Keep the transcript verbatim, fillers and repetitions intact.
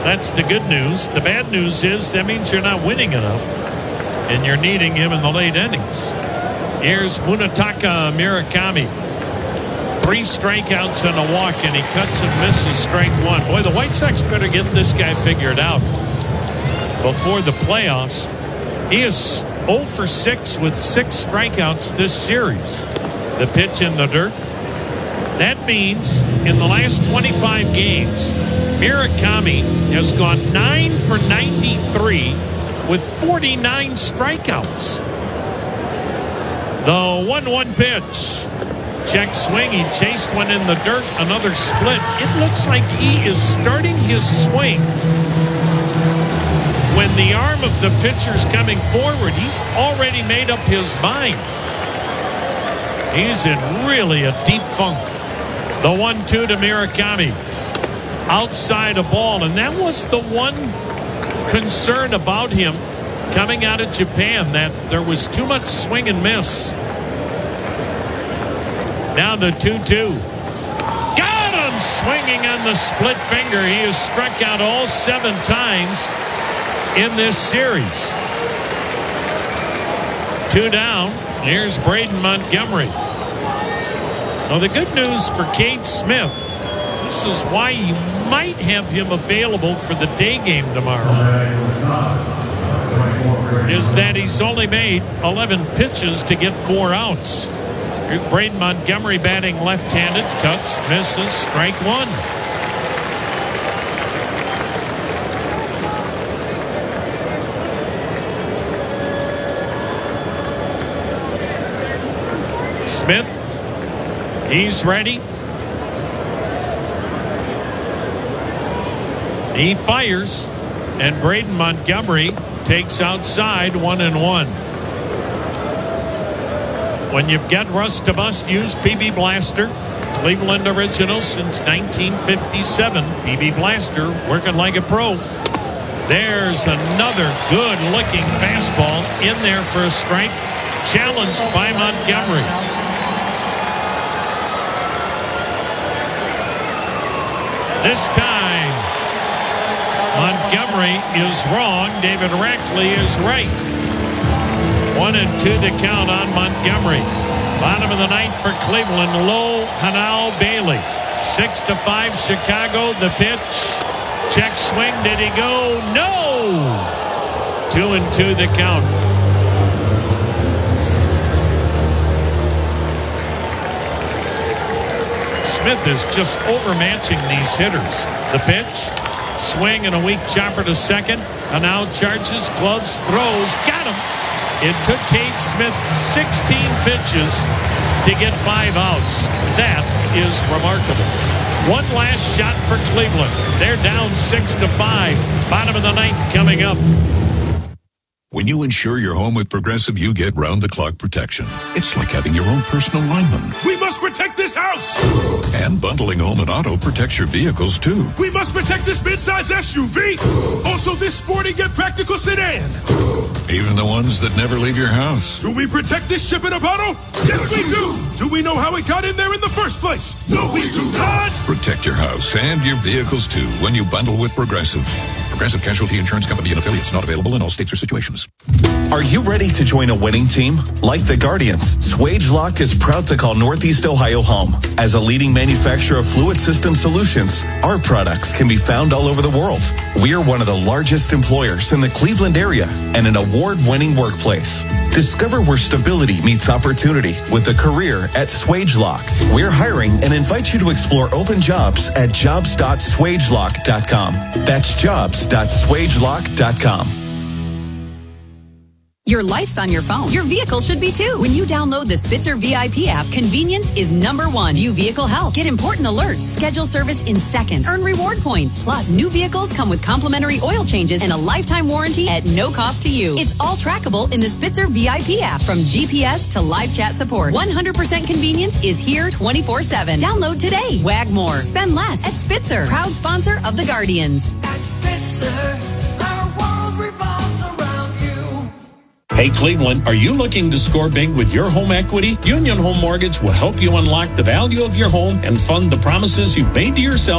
That's the good news. The bad news is that means you're not winning enough, and you're needing him in the late innings. Here's Munetaka Murakami. Three strikeouts and a walk, and he cuts and misses strike one. Boy, the White Sox better get this guy figured out before the playoffs. He is oh for six with six strikeouts this series. The pitch in the dirt. That means in the last twenty-five games, Murakami has gone nine for ninety-three with forty-nine strikeouts. The one one pitch. Check swing. He chased one in the dirt. Another split. It looks like he is starting his swing when the arm of the pitcher's coming forward. He's already made up his mind. He's in really a deep funk. The one two to Murakami. Outside a ball. And that was the one concern about him coming out of Japan, that there was too much swing and miss. Now the two two. Got him swinging on the split finger. He has struck out all seven times in this series. Two down. Here's Braden Montgomery. Now the good news for Cade Smith, this is why you might have him available for the day game tomorrow, is that he's only made eleven pitches to get four outs. Braden Montgomery batting left-handed, cuts, misses, strike one. Smith, he's ready. He fires, and Braden Montgomery takes outside, one and one. When you've got Rust to Bust, use P B Blaster. Cleveland original since nineteen fifty-seven. P B Blaster, working like a pro. There's another good-looking fastball in there for a strike. Challenged by Montgomery. This time, Montgomery is wrong. David Rackley is right. One and two the count on Montgomery. Bottom of the ninth for Cleveland. Low, Hanal, Bailey. Six to five, Chicago. The pitch. Check swing. Did he go? No. Two and two the count. Smith is just overmatching these hitters. The pitch. Swing and a weak chopper to second. And now charges, gloves, throws. Got him. It took Cade Smith sixteen pitches to get five outs. That is remarkable. One last shot for Cleveland. They're down six to five. Bottom of the ninth coming up. When you insure your home with Progressive, you get round-the-clock protection. It's like having your own personal lineman. We must protect this house! And bundling home and auto protects your vehicles, too. We must protect this midsize S U V! Also this sporty yet practical sedan! Even the ones that never leave your house. Do we protect this ship in a bottle? Yes, we do! Do we know how it got in there in the first place? No, we do not! Protect your house and your vehicles, too, when you bundle with Progressive. Progressive Casualty Insurance Company and affiliates, not available in all states or situations. Are you ready to join a winning team? Like the Guardians, Swagelok is proud to call Northeast Ohio home. As a leading manufacturer of fluid system solutions, our products can be found all over the world. We are one of the largest employers in the Cleveland area and an award-winning workplace. Discover where stability meets opportunity with a career at Swagelok. We're hiring and invite you to explore open jobs at jobs dot swagelok dot com. That's jobs dot swagelok dot com. Your life's on your phone. Your vehicle should be too. When you download the Spitzer V I P app, convenience is number one. View vehicle health. Get important alerts. Schedule service in seconds. Earn reward points. Plus, new vehicles come with complimentary oil changes and a lifetime warranty at no cost to you. It's all trackable in the Spitzer V I P app. From G P S to live chat support. one hundred percent convenience is here twenty-four seven. Download today. Wag more. Spend less at Spitzer. Proud sponsor of the Guardians. At Spitzer, our world revolves. Hey, Cleveland, are you looking to score big with your home equity? Union Home Mortgage will help you unlock the value of your home and fund the promises you've made to yourself